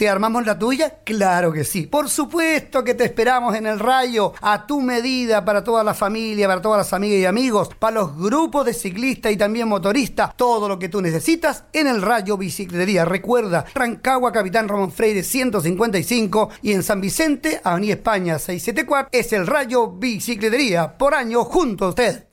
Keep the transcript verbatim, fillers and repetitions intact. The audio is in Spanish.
¿Te armamos la tuya? Claro que sí. Por supuesto que te esperamos en el Rayo, a tu medida, para toda la familia, para todas las amigas y amigos, para los grupos de ciclistas y también motoristas. Todo lo que tú necesitas en el Rayo Bicicletería. Recuerda, Rancagua, Capitán Ramón Freire ciento cincuenta y cinco, y en San Vicente, Avenida España seiscientos setenta y cuatro, es el Rayo Bicicletería. Por año, junto a usted.